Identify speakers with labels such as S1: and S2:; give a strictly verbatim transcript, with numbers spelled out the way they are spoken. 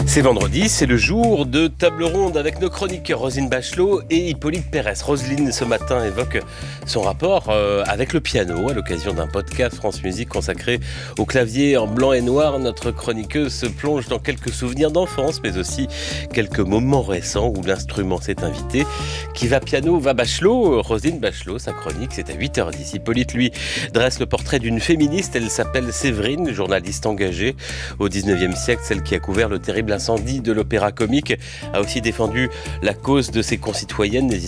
S1: C'est vendredi, c'est le jour de table ronde avec nos chroniqueurs Roselyne Bachelot et Hippolyte Pérez. Roselyne, ce matin, évoque son rapport euh, avec le piano à l'occasion d'un podcast France Musique consacré au clavier en blanc et noir. Notre chroniqueuse se plonge dans quelques souvenirs d'enfance, mais aussi quelques moments récents où l'instrument s'est invité. Qui va piano, va Bachelot. Roselyne Bachelot, sa chronique, c'est à huit heures dix. Hippolyte, lui, dresse le portrait d'une féministe. Elle s'appelle Séverine, journaliste engagée au dix-neuvième siècle, celle qui a couvert le terrible incendie de l'Opéra Comique, a aussi défendu la cause de ses concitoyennes.